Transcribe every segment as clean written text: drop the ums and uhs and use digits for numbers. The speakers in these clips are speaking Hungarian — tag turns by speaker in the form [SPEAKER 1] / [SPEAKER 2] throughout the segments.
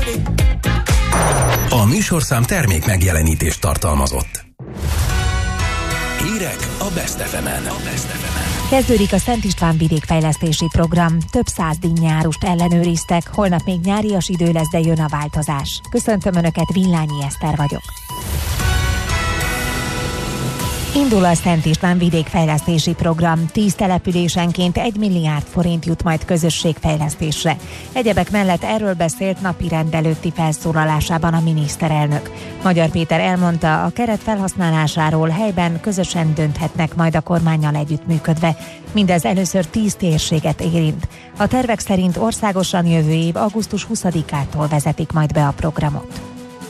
[SPEAKER 1] A műsorszám termék megjelenítést tartalmazott. Hírek a Best FM-en.
[SPEAKER 2] Kezdődik a Szent István vidékfejlesztési program. Több 100 dinnyárust ellenőriztek, holnap még nyárias idő lesz, de jön a változás. Köszöntöm Önöket, Villányi Eszter vagyok. Indul a Szent István vidékfejlesztési program. 10 településenként 1 milliárd forint jut majd közösségfejlesztésre. Egyebek mellett erről beszélt napirend előtti felszólalásában a miniszterelnök. Magyar Péter elmondta, a keret felhasználásáról helyben közösen dönthetnek majd a kormánnyal együttműködve. Mindez először 10 térséget érint. A tervek szerint országosan jövő év augusztus 20-ától vezetik majd be a programot.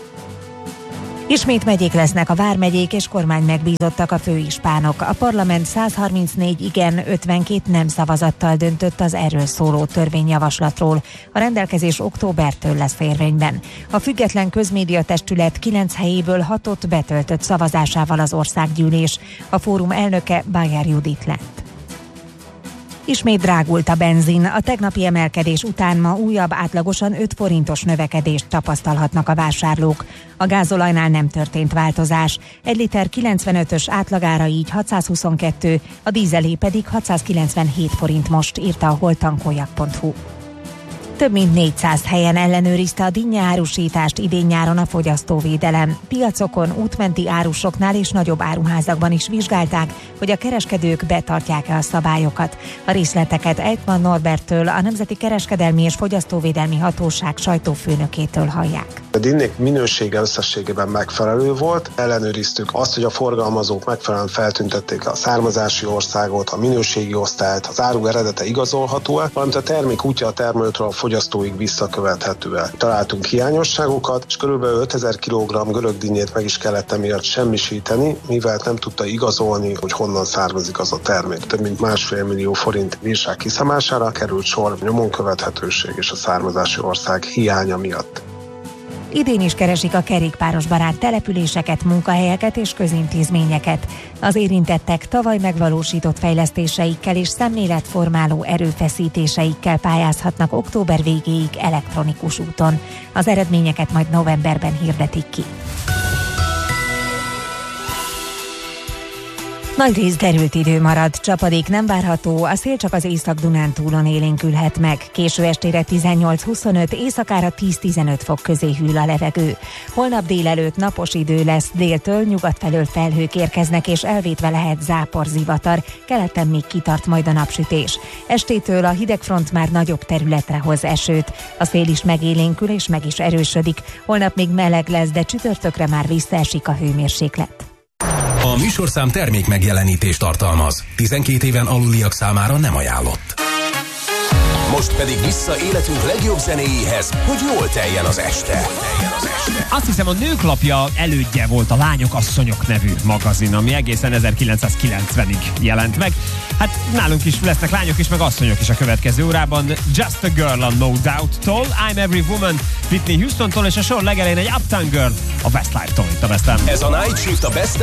[SPEAKER 2] Ismét megyék lesznek a vármegyék és kormány megbízottak a főispánok. A parlament 134 igen, 52 nem szavazattal döntött az erről szóló törvényjavaslatról. A rendelkezés októbertől lesz érvényben. A független közmédiatestület 9 helyéből 6-ot betöltött szavazásával az országgyűlés. A fórum elnöke Bájer Judit lett. Ismét drágult a benzin. A tegnapi emelkedés után ma újabb átlagosan 5 forintos növekedést tapasztalhatnak a vásárlók. A gázolajnál nem történt változás. 1 liter 95-ös átlagára így 622, a dízelé pedig 697 forint most, írta a holtankoljak.hu. Több mint 400 helyen ellenőrizte a dinnyeárusítást idén-nyáron a fogyasztóvédelem. Piacokon, útmenti árusoknál és nagyobb áruházakban is vizsgálták, hogy a kereskedők betartják-e a szabályokat. A részleteket Eitman Norberttől, a Nemzeti Kereskedelmi és Fogyasztóvédelmi Hatóság sajtófőnökétől hallják.
[SPEAKER 3] A dinnék minősége összességében megfelelő volt. Ellenőriztük azt, hogy a forgalmazók megfelelően feltüntették a származási országot, a minőségi osztályt, az áru eredete igazolható-e, valamint a termék útja a termelőtől a fogyasztóig visszakövethető-e. Találtunk hiányosságokat, és kb. 5000 kg görög dinnyét meg is kellett emiatt semmisíteni, mivel nem tudta igazolni, hogy honnan származik az a termék. Több mint 1,5 millió forint bírság kiszámására került sor nyomon követhetőség és a származási ország hiánya miatt.
[SPEAKER 2] Idén is keresik a kerékpáros barát településeket, munkahelyeket és közintézményeket. Az érintettek tavaly megvalósított fejlesztéseikkel és szemléletformáló erőfeszítéseikkel pályázhatnak október végéig elektronikus úton. Az eredményeket majd novemberben hirdetik ki. Nagyrészt derült idő marad, csapadék nem várható, a szél csak az Észak-Dunántúlon élénkülhet meg. Késő estére 18-25, éjszakára 10-15 fok közé hűl a levegő. Holnap délelőtt napos idő lesz, déltől nyugat felől felhők érkeznek, és elvétve lehet zápor, zivatar, keleten még kitart majd a napsütés. Estétől a hidegfront már nagyobb területre hoz esőt. A szél is megélénkül és meg is erősödik. Holnap még meleg lesz, de csütörtökre már visszaesik a hőmérséklet.
[SPEAKER 1] A műsorszám termék megjelenítést tartalmaz. 12 éven aluliak számára nem ajánlott. Most pedig vissza életünk legjobb zenéjéhez, hogy jól teljen az este.
[SPEAKER 4] Azt hiszem, a Nőklapja elődje volt a Lányok Asszonyok nevű magazin, ami egészen 1990-ig jelent meg. Hát nálunk is lesznek lányok is, meg asszonyok is a következő órában. Just a Girl a No Doubt-tól, I'm Every Woman Whitney Houston-tól, és a sor legelején egy Uptown Girl a Westlife-tól. Itt a West Ham.
[SPEAKER 1] Ez a Night Shift a Best